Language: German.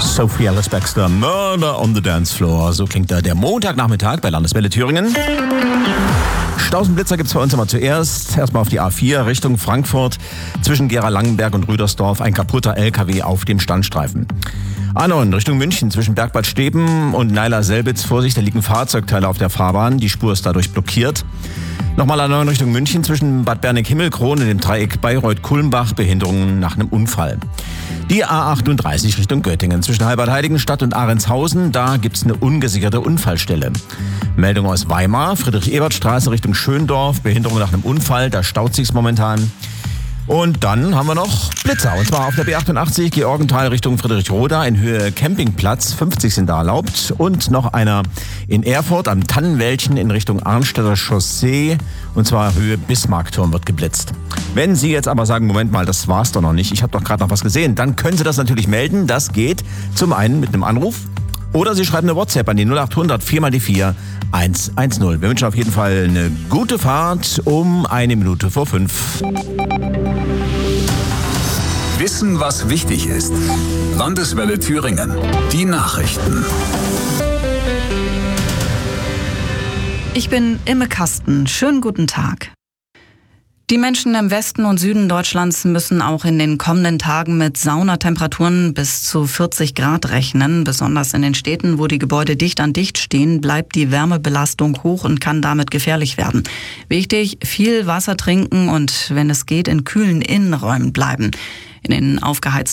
Sophie Alice Baxter, Murder on the Dance Floor. So klingt da der Montagnachmittag bei Landeswelle Thüringen. Stausenblitzer gibt's bei uns immer zuerst. Erstmal auf die A4 Richtung Frankfurt. Zwischen Gera-Langenberg und Rüdersdorf ein kaputter LKW auf dem Standstreifen. A9 Richtung München zwischen Bergbad Steben und Neiler-Selbitz. Vorsicht, da liegen Fahrzeugteile auf der Fahrbahn. Die Spur ist dadurch blockiert. Nochmal A9 Richtung München zwischen Bad Berneck-Himmelkron und dem Dreieck Bayreuth-Kulmbach. Behinderungen nach einem Unfall. Die A38 Richtung Göttingen zwischen Halbert-Heiligenstadt und Ahrentshausen. Da gibt's eine ungesicherte Unfallstelle. Meldung aus Weimar, Friedrich-Ebert-Straße Richtung Schöndorf. Behinderung nach einem Unfall, da staut sich's momentan. Und dann haben wir noch Blitzer. Und zwar auf der B88 Georgenthal Richtung Friedrichroda in Höhe Campingplatz. 50 sind da erlaubt. Und noch einer in Erfurt am Tannenwäldchen in Richtung Arnstädter Chaussee. Und zwar Höhe Bismarckturm wird geblitzt. Wenn Sie jetzt aber sagen, Moment mal, das war's doch noch nicht. Ich habe doch gerade noch was gesehen. Dann können Sie das natürlich melden. Das geht zum einen mit einem Anruf. Oder Sie schreiben eine WhatsApp an die 0800 4x4 110. Wir wünschen auf jeden Fall eine gute Fahrt um 5:01. Wissen, was wichtig ist. Landeswelle Thüringen. Die Nachrichten. Ich bin Imme Kasten. Schönen guten Tag. Die Menschen im Westen und Süden Deutschlands müssen auch in den kommenden Tagen mit Saunatemperaturen bis zu 40 Grad rechnen. Besonders in den Städten, wo die Gebäude dicht an dicht stehen, bleibt die Wärmebelastung hoch und kann damit gefährlich werden. Wichtig, viel Wasser trinken und, wenn es geht, in kühlen Innenräumen bleiben. In den aufgeheizten